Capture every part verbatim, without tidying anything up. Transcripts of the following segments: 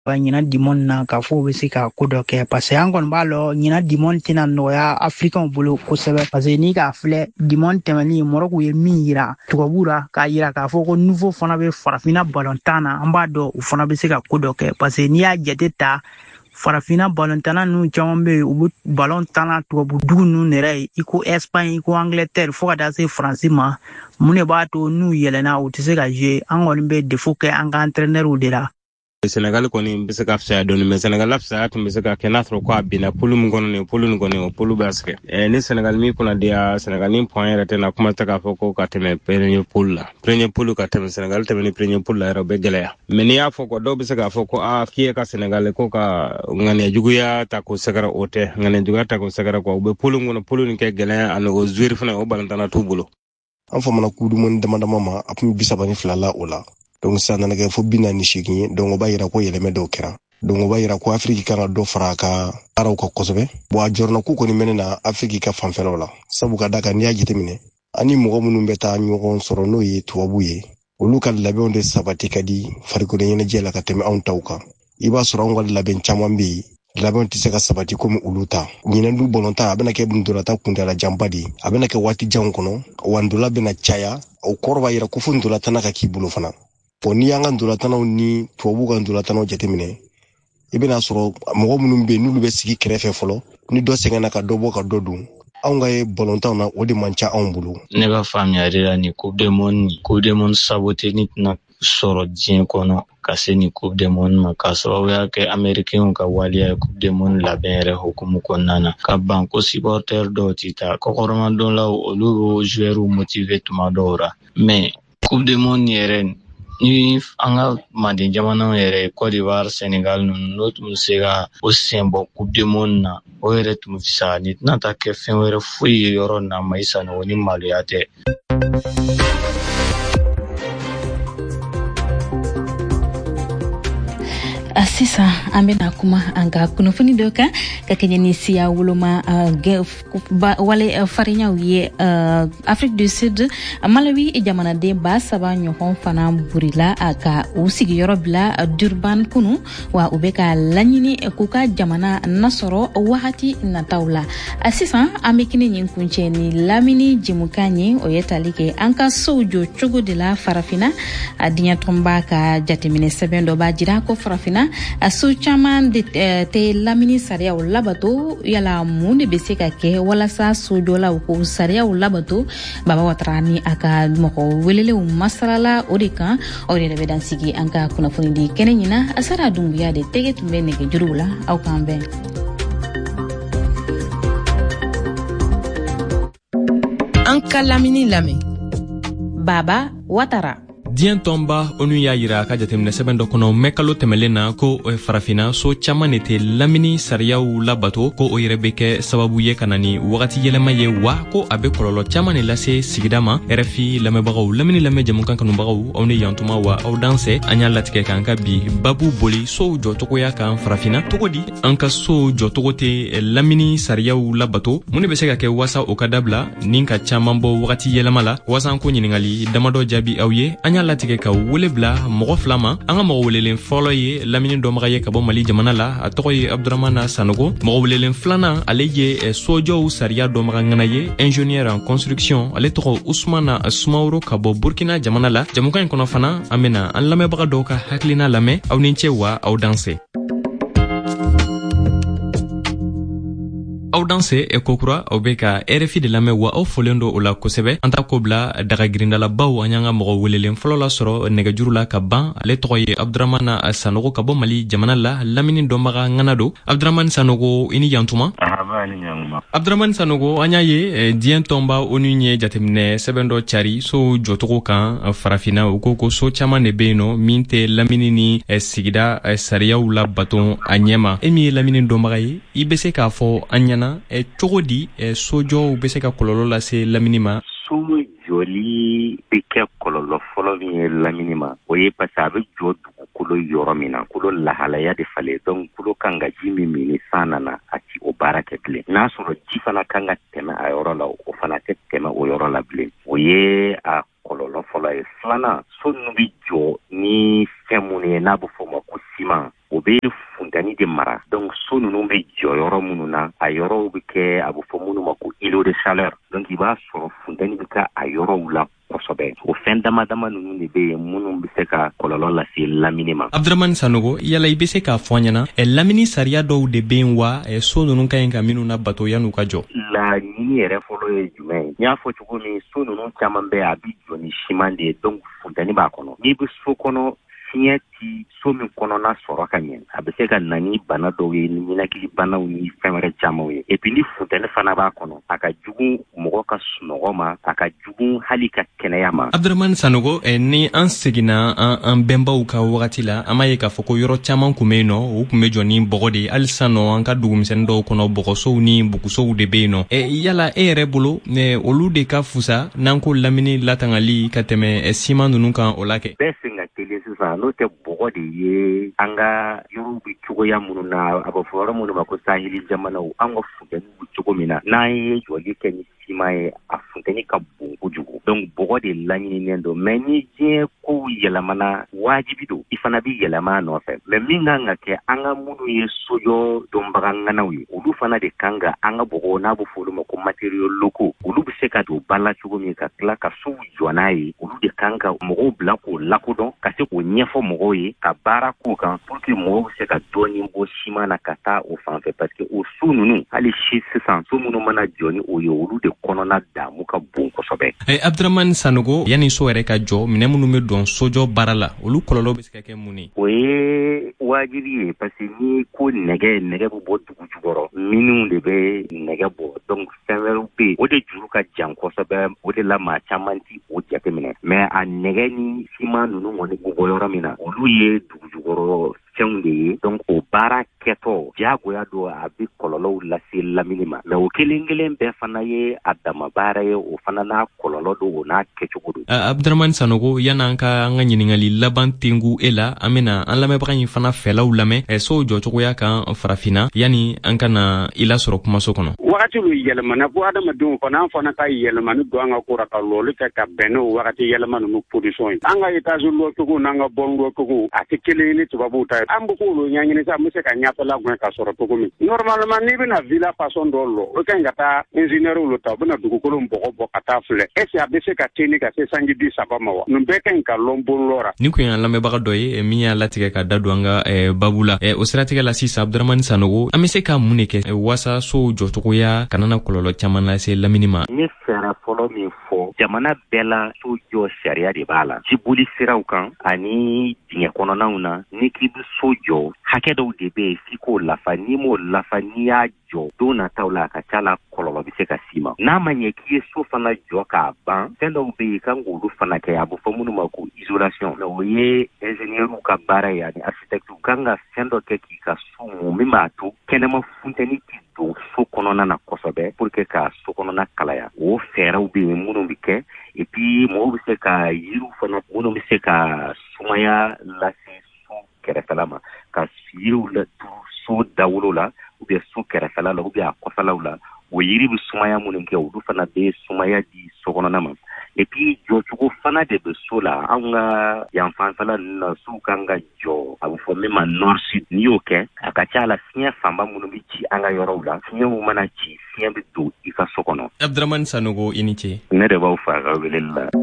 Nyina dimon na ka fo be se ka kodo ke parce que an kon ba lo nyina dimon tina no ya africain bolo ko sebe parce que ni ka fle dimon temani moroko ye mira to bura ka yira ka fo ko nouveau fona be farafina balontana an ba do u fona be se ka kodo ke parce que ni ya jete ta farafina balontana nu chombe u balontana to bu dugu nu nere iko Espagne iko Angleterre fo ka da se France ma mune ba to nu yelena u tise ka je an kon be defo ke an ka entraîneur u de la Senegal koni mbese ka fsa doni me Senegal fsa to mbese ka kenatro kwa bina pulu ngono ne pulu ngono pulu baske e ni Senegal mi kuna dia Senegal ni point rete na kuma ta ka foko ka teme premier pool la premier pool ka teme Senegal teme ni premier pool la ro be geleya me ni ya foko do mbese ka foko a kiye ka Senegal ko ka ngane juguya ta ko sagara ote ngane juguya ta ko sagara ko be pulu ngono pulu ni ke geleya an o zwir fana o balantana tubulo an fa mana kudu mon dama dama ma apun bisabani flala ola donc ça nana ke fo bina ni shigi donc ba yira ko yeleme do kera donc ba yira ko Afrique kana do faraka araw ko kosobe bo a jorna ku ko ni menena Afrique ka fanfelo la sabu ka daga ni ajite mine ani mo munu beta nyogon soro no yi tuwabu ye olu kan labe onde sabati kadi fariko de nyene jela ka teme on tawka iba soro ngal labe chamambi labe on tise ka sabati ko uluta nyina ndu bolonta abena ke bundura ta kundala jambadi abena ke wati jankono wandula bena chaya o korba yira ku fundula tanaka kibulo fana poni yanga ndula tanaw ni tuwabu ga ndula tanaw jatemine ibena soro mo munum be nulu be sigi krefe folo ni do sengana ka dobo ka dodu awnga e bolontaw na odi mancha ambulu ne ba famiyarira ni coupe du monde coupe du monde sabote ni na soro jin kono kase ni coupe du monde makaso ya ke americain ka walia coupe du monde la bere hukumu konana ka banko supporter do tita ko koroma don la olu joueur motivé tuma dora mais coupe du monde yeren ni anga mandi jamana yere Côte d'Ivoire Sénégal no tum sega o sembo coupe du monde na o yere tum fisa ni na ta ke fen were fuyi yoro na maisa no ni maliyate Asisa ambena kuma anga kunufuni doka kakenya siya wuluma wale farinya wiye Afrique du Sud Malawi jamana de ba saba nyohon fana burila aka usigi yorobla Durban kunu wa ubeka lanyini kuka jamana nasoro wahati natawla asisa amikini nyinkunche ni Lamini Jimukanyi oyetalike anka sojo chogo de la farafina adinya tomba ka jatimine sebendo ba jira ko farafina asu chaman de te Lamini saria o labato yala munde beseka ke wala sa sojo la ko saria o labato baba watrani aka moko welele o masalala odika ore be dansigi anka kuna fundi kenenina asara dumbuya de tege tumbe ne ke jurula au kambe anka Lamini lame baba watara Dien tomba onu ya yira ka jatemne seben do kono mekalo temelena ko o farafina so chamane te Lamini sariyaw labato ko o yire beke sababu ye kanani wakati yelema ye wa ko abe kololo chamane lase sigidama rfi lamebagaw Lamini lame jamun kan kanu bagaw awne yantuma wa aw danse anya latike kanka bi babu boli so jotoko ya kan farafina tokodi anka so jotoko te Lamini sariyaw labato mune be se ka ke wasa o kadabla ninka chamambo wakati yelema la wasan ko nyiningali damado jabi awye anya latige ka wulebla mogo flama anga mogo wulelen folo ye Lamini domaga ye kabo Mali jamana la atogo ye Abdurrahman Sanogo mogo wulelen flana ale ye sojo sariya domaga ngana ye ingénieur en construction ale togo Ousmane Sumaoro kabo Burkina jamana la jamukan kono fana amena an lame baga doka haklina lame awninche wa aw danse aw danse e kokura aw beka R F I de lame wa aw folendo ola kosebe anta kobla daga grindala baw anyanga mo welelen folola soro nega jurula ka ban ale toye Abdurrahman Sanogo kabo Mali jamana la Lamini domaga nganado Abdurrahman Sanogo ini yantuma Abdurrahman Sanogo anyaye dien tomba onunye jatemne sebendo chari so jotogo kan farafina ukoko so chama ne beno minte Lamini ni sigida sariya ula baton anyema emi Lamini domaga yi ibese ka fo anyana e chogodi e sojo bese ka kololo la se Lamini ma so joli beke kololo folo ni Lamini ma oye pasabe jo kulo yoromina kulo lahalaya de fale donc kulo kanga jimi mini sana na ati obarake ble na soro jifana kanga tema ayoro la o fana te tema o yoro la ble oye a kololo folo e flana so nubi jo ni femune na bu foma kusima o o be funtani de mara donc so nunu be jɔ yɔrɔ minnu na a yɔrɔw bɛ kɛ a bɛ fɔ minnu ma ko îlot de chaleur donc i b'a sɔrɔ funtani bɛ kɛ a yɔrɔw la kosɛbɛ o fɛn dama dama ninnu de bɛ yen minnu bɛ se ka kɔlɔlɔ lase lamini ma. Abdramane Sanogo yala i bɛ se k'a fɔ an ɲɛna lamini sariya dɔw de bɛ yen wa so ninnu ka ɲi ka minnu na bato yan'u ka jɔ. Laɲini yɛrɛ fɔlɔ ye jumɛn ye n y'a fɔ cogo min so ninnu caman bɛ a bɛ jɔ ni siman de ye donc funtani b'a kɔnɔ n'i bɛ so kɔnɔ fiɲɛ ti so min kɔnɔna sɔrɔ ka ɲɛ a bɛ se ka na ni bana dɔw ye ni ninakili banaw ni fɛn wɛrɛ camanw ye et puis ni funtɛni fana b'a kɔnɔ a ka jugu mɔgɔ ka sunɔgɔ ma a ka jugu hali ka kɛnɛya ma. Abdramane Sanogo eh, ni an seginna an, an bɛnbaw ka wagati la an m'a ye k'a fɔ ko yɔrɔ caman kun bɛ yen nɔ o kun bɛ jɔ ni bɔgɔ de ye hali sisan nɔ an ka dugumisɛnnin dɔw kɔnɔ bɔgɔsow ni bugusow de bɛ yen nɔ eh, yala e yɛrɛ bolo eh, olu de ka fusa n'an ko lamini latangali ka tɛmɛ eh, siman ninnu kan o la kɛ. Bɛɛ sen ka teli sisan n'o tɛ bɔgɔ de ye an ka yɔrɔw bɛ cogoya minnu na a bɛ fɔ yɔrɔ minnu ma ko saheli jamanaw an ka funtɛni bɛ cogo min na n'an ye jɔli kɛ ni siman ye a funtɛni ka bon kojugu donc bɔgɔ de laɲininen don mais ni diɲɛ kow yɛlɛmana wajibi don i fana bɛ yɛlɛma a nɔfɛ mais min kan ka kɛ an ka minnu ye sojɔ dɔnbagaŋanaw ye olu fana de kan ka an ka bɔgɔ n'a bɛ fɔ olu ma ko matériaux locaux olu bɛ se ka don ba la cogo min ka tila ka sow jɔ n'a ye olu de kan ka mɔgɔw bila k'o lakodɔn ka se k'o ɲɛfɔ mɔgɔw ye ka baara k'o kan pour que mɔgɔw bɛ se ka dɔɔnin bɔ siman na ka taa o fan fɛ parce que o so ninnu hali si sisan so minnu mana jɔ ni o ye olu de kɔnɔna damu ka bon kosɛbɛ. Eh, Abdramane Sanogo yanni so yɛrɛ ka jɔ minɛn minnu bɛ don sojɔ baara la olu kɔlɔlɔ bɛ se ka kɛ mun ye. O ye wajibi ye parce que ni ko nɛgɛ nɛgɛ bɛ bɔ dugu jukɔrɔ minnu de bɛ nɛgɛ bɔ donc fɛn wɛrɛw bɛ yen o de juru ka jan kosɛbɛ o de la maa caman ti o jateminɛ mais a nɛgɛ ni siman ninnu kɔni bɛ bɔ yɔrɔ min na olu ye dugu jukɔrɔ fɛnw de ye donc o baara kɛtɔ diyagoya don a bɛ kɔlɔlɔw lase lamini ma mais o kelen kelen bɛɛ fana ye a dama baara ye o fana n'a kɔlɔlɔ don o n'a kɛcogo don. Uh, Abdramane Sanogo yan'an ka an ka ɲininkali laban tengu e la an bɛna an lamɛnbaga in fana fɛlaw lamɛn eh, so jɔcogoya kan farafinna yanni an ka na i lasɔrɔ kumaso kɔnɔ. Wagati lu yɛlɛmana ko adamadenw fana an fana ka yɛlɛmani don an ka ko ra ka lɔli kɛ ka bɛn n'o wagati yɛlɛma ninnu position ye an ka étage lɔcogo n'an ka bɔn lɔcogo a tɛ kelen ye ni tubabuw ta ye an bɛ k'olu ɲɛɲini sa an bɛ se ka ɲɛfɛla gɛn ka sɔrɔ cogo min normalement n'i bɛna villa façon dɔ lɔ o ka ɲi ka taa ingénieur lu ta u bɛna dugukolo bɔgɔ bɔ ka taa filɛ est ce que a bɛ se ka tenni ka se sanji bi saba ma wa nin bɛɛ ka ɲi ka lɔn bon lɔ ra. Ni kun y'an lamɛnbaga dɔ ye min y'a latigɛ ka da don an ka eh, babu la eh, o siratigɛ la sisan Abdramane Sanogo an bɛ se ka mun de kɛ eh, waasa so jɔcogoya kana na kɔlɔlɔ caman lase lamini ma. N ye fɛɛrɛ fɔlɔ min fɔ jamana bɛɛ la so jɔ sariya de b'a la jiboli siraw kan ani dingɛ kɔnɔnaw na ni k'i bɛ so jɔ hakɛ dɔw de bɛ yen f'i k'o lafa n'i m'o lafa n'i y'a jɔ don nataw la a ka ca la kɔlɔlɔ bɛ se ka s'i ma n'a ma ɲɛ k'i ye so fana jɔ k'a ban fɛn dɔw bɛ yen kan k'olu fana kɛ a bɛ fɔ minnu ma ko isolation mais o ye ingénieur ka baara ye ani architecte kan ka fɛn dɔ kɛ k'i ka so mun min b'a to kɛnɛma funtɛni tɛ don so kɔnɔna na kosɛbɛ pour que ka so kɔnɔna kalaya o fɛɛrɛw bɛ yen minnu bɛ kɛ et puis mɔgɔw bɛ se ka yiriw fana minnu bɛ se ka sumaya lase so kɛrɛfɛla ma ka yiriw laturu so dawolo la ou bien so kɛrɛfɛla la ou bien a kɔfɛlaw la o yiri bɛ sumaya minnu kɛ olu fana bɛ sumaya di so kɔnɔna ma et puis jɔcogo fana de bɛ so la anw ka yan fanfɛla ninnu na sow kan ka jɔ a bɛ fɔ min ma nord sud n'i y'o kɛ a ka ca la fiɲɛ fanba minnu bɛ ci an ka yɔrɔw la fiɲɛw mana ci fiɲɛ bɛ don i ka so kɔnɔ. Abdramane Sanogo i ni ce. Ne de b'aw fɔ a ka weleli la.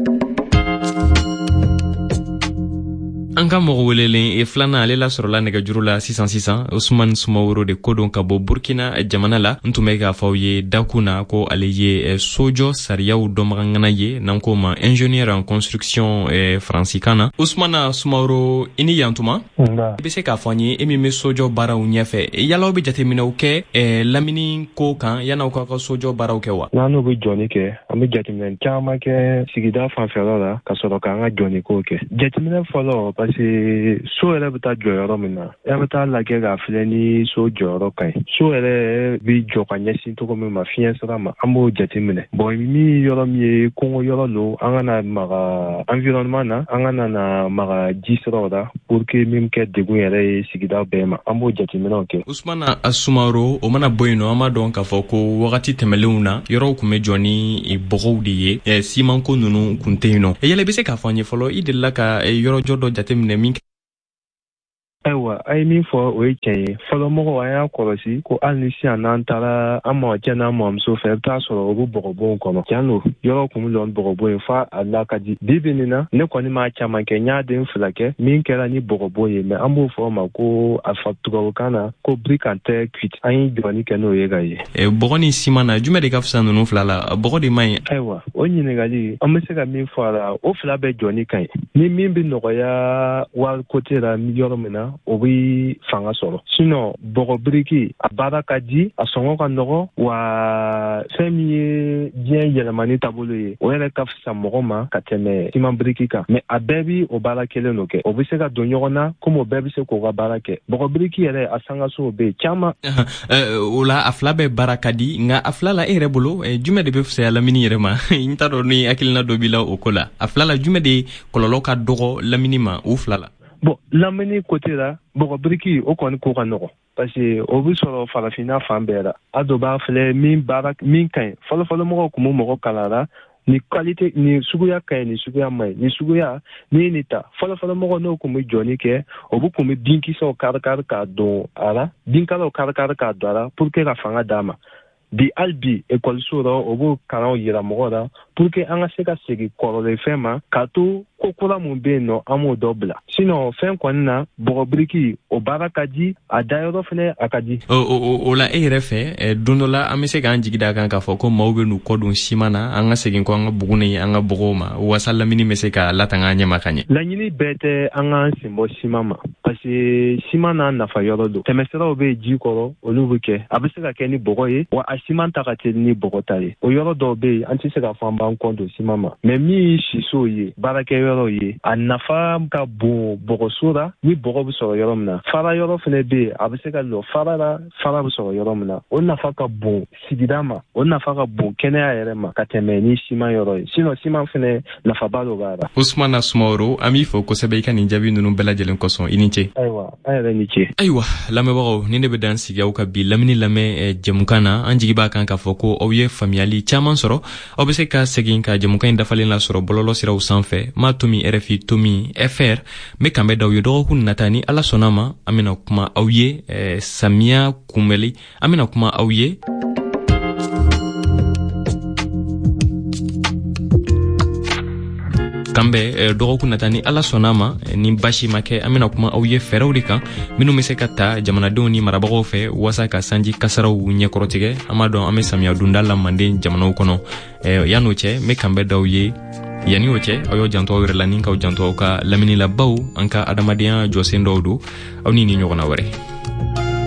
An ka mɔgɔ welelen e filanan ale lasɔrɔla nɛgɛjuru la sisan sisan Usman Sumaworo de kodon ka bɔ Burkina jamana la n tun bɛ k'a fɔ aw ye dakun na ko ale ye sojɔ sariyaw dɔnbagangana ye n'an k'o ma ingénieur en construction faransikan na. Usman Sumaworo i ni yantuma i bɛ se k'a fɔ an ye e min bɛ sojɔ baaraw ɲɛfɛ yala aw bɛ jateminɛw kɛ lamini ko kan yan'aw k'a ka sojɔ baaraw kɛ wa. n'an n'o bɛ jɔni kɛ an bɛ jateminɛ caman kɛ sigida fanfɛla la ka sɔrɔ k'an ka jɔni ko kɛ jateminɛ fɔlɔ parce que so yɛrɛ bɛ taa jɔ yɔrɔ min na e bɛ taa lajɛ k'a filɛ ni so jɔyɔrɔ ka ɲi so yɛrɛ bɛ jɔ ka ɲɛsin cogo min ma fiɲɛ sira ma an b'o jateminɛ bon min yɔrɔ min ye kɔngɔ yɔrɔ don an kana maga environnement na an kana na maga ji siraw la pour que min kɛ degun yɛrɛ ye sigida bɛɛ ma an b'o jateminɛw kɛ. Usman Sumaworo o mana bɔ yen nɔ an b'a dɔn k'a fɔ ko wagati tɛmɛlenw na yɔrɔw tun bɛ jɔ ni bɔgɔw de ye simanko ninnu kun tɛ yen nɔ yala i bɛ se k'a fɔ an ye fɔlɔ i delila ka yɔrɔjɔ dɔ jateminɛ min Aiwa, ai min fɔ o ye tiɲɛ ye. Fɔlɔmɔgɔw an y'a kɔlɔsi ko hali ni sisan n'an taara an mɔkɛ n'an mɔmuso fɛ i bɛ taa sɔrɔ o bɛ bɔgɔbɔnw kɔnɔ. Tiɲɛ don, yɔrɔ kun bɛ lɔn bɔgɔbɔn ye f'a a la ka di. Bi bi in na ne kɔni m'a caman kɛ, n y'a den fila kɛ min kɛra ni bɔgɔbɔn ye, mais an b'o fɔ o ma ko a fɔ tubabukan na ko brique en terre cuite. An ye jɔni kɛ n'o ye ka ye. Bɔgɔ ni siman na jumɛn de ka fisa ninnu fila la? Bɔgɔ de man ɲi. Ayiwa, o ɲininkali an bɛ se ka min fɔ a la, o fila bɛɛ jɔni ka ɲi. Ni min bɛ nɔgɔya wari côté la yɔrɔ min na, o bɛ fanga sɔrɔ. Sinon bɔgɔ biriki a baara ka di, a sɔngɔ ka nɔgɔ, wa fɛn min ye diɲɛ yɛlɛmani taabolo ye o yɛrɛ ka fisa mɔgɔ ma ka tɛmɛ siman biriki kan. Mais a bɛɛ bi o baara kelen no kɛ. O bɛ se ka don ɲɔgɔn na comme o bɛɛ bɛ se k'o ka baara kɛ. Bɔgɔ biriki yɛrɛ a sangasow bɛ caman. O la a fila bɛɛ baara ka di, nka a fila la e yɛrɛ bolo jumɛn de bɛ fisaya lamini yɛrɛ ma? N t'a dɔn ni hakilina dɔ b'i la o ko la. A fila la jumɛn de kɔlɔlɔ ka dɔgɔ lamini ma o fila la? Bon, lamini côté la, bɔgɔ biriki o kɔni ko ka nɔgɔ parce que o bɛ sɔrɔ farafinna fan bɛɛ la. A dɔ b'a filɛ min baara min ka ɲi. Fɔlɔfɔlɔ mɔgɔw kun bɛ mɔgɔ kalara ni qualité ni suguya ka ɲi ni suguya man ɲi. Ni suguya ni ye nin ta fɔlɔfɔlɔ mɔgɔw n'o kun bɛ jɔni kɛ o bɛ kun bɛ binkisɛw kari kari k'a don a la, binkalaw kari kari k'a don a la pour que ka fanga d'a ma. Bi hali bi ekɔliso la o b'o kalanw yira mɔgɔw la pour que an ka se ka segin kɔrɔlen fɛn ma k'a to ko kura mun bɛ yen nɔ an m'o dɔ bila. Sinon fɛn kɔni na bɔgɔ biriki o baara ka di, a dayɔrɔ fɛnɛ a ka di. O la e yɛrɛ fɛ don dɔ la an bɛ se k'an jigi da kan k'a fɔ ko maaw bɛ n'u kɔ don siman na an ka segin kɔ an ka bugu ni an ka bɔgɔw ma walasa lamini bɛ se ka latanga an ɲɛ ma ka ɲɛ. Laɲini bɛɛ tɛ an k'an sen bɔ siman ma parce que siman n'a nafa yɔrɔ don. Tɛmɛsiraw bɛ ji kɔrɔ olu bɛ kɛ, a bɛ se ka kɛ ni bɔgɔ ye wa a siman ta ka teli ni bɔgɔ ta ye. O yɔrɔ dɔw bɛ yen an tɛ se k'a fɔ an b'an kɔ don siman ma, mais min ye sisow ye baarakɛ yɔrɔ ye a nafa ka bon bɔgɔso la ni bɔgɔ bɛ sɔrɔ yɔrɔ min na. Fara yɔrɔ fɛnɛ bɛ yen a bɛ se ka lɔ fara la, fara bɛ sɔrɔ yɔrɔ min na. O nafa ka bon sigida ma, o nafa ka bon kɛnɛya yɛrɛ ma ka tɛmɛ ni siman yɔrɔ ye. Sinon siman fɛnɛ nafaba dɔ b'a la. Usmana Sumaworo an b'i fɔ kosɛbɛ i ka nin jaabi ninnu bɛɛ lajɛlen kosɔn i ni ce. Ayiwa an yɛrɛ ni ce. Ayiwa lamɛnbagaw ni ne bɛ dan sigi aw ka bi lamini lamɛn jɛmukan na an jigi b'a kan k'a fɔ ko aw ye faamuyali caman sɔrɔ. Aw bɛ se ka segin ka jɛmukan in dafalen lasɔrɔ bɔlɔlɔ siraw sanfɛ ma tomi R F I tomi F R n bɛ kanbɛn d'aw ye dɔgɔkun nata ni ala sɔnna ma an bɛna kuma aw ye samiya kunbɛli an bɛna kuma aw ye kanbɛ dɔgɔkun nata ni ala sɔnna ma ni basi ma kɛ an bɛna kuma aw ye fɛɛrɛw de kan minnu bɛ se ka ta jamanadenw ni marabagaw fɛ walasa ka sanji kasaraw ɲɛkɔrɔtigɛ an b'a dɔn an bɛ samiya donda la manden jamanaw kɔnɔ yan'o cɛ n bɛ kanbɛn d'aw ye yanni o cɛ aw y'aw janto aw yɛrɛ la ni k'aw janto aw ka lamini la baw an ka adamadenya jɔsen dɔw don aw ni ni ɲɔgɔnna wɛrɛ.